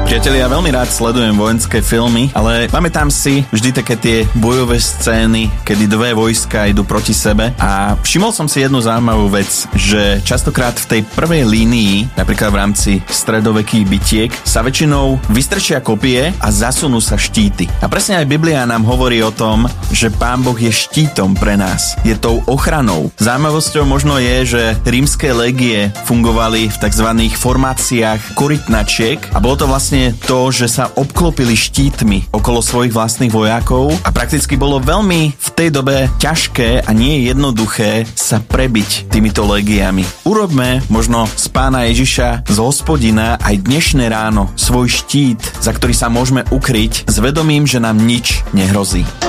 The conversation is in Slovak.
Priatelia, ja veľmi rád sledujem vojenské filmy, ale pamätám si vždy také tie bojové scény, kedy dve vojska idú proti sebe a všimol som si jednu zaujímavú vec, že častokrát v tej prvej línii, napríklad v rámci stredovekých bitiek, sa väčšinou vystrčia kopie a zasunú sa štíty. A presne aj Biblia nám hovorí o tom, že Pán Boh je štítom pre nás, je tou ochranou. Zaujímavosťou možno je, že rímske légie fungovali v tzv. Formáciách korytnačiek a bolo to vlastne to, že sa obklopili štítmi okolo svojich vlastných vojakov a prakticky bolo veľmi v tej dobe ťažké a nie jednoduché sa prebiť týmito légiami. Urobme možno z Pána Ježiša, z Hospodina aj dnešné ráno svoj štít, za ktorý sa môžeme ukryť s vedomím, že nám nič nehrozí.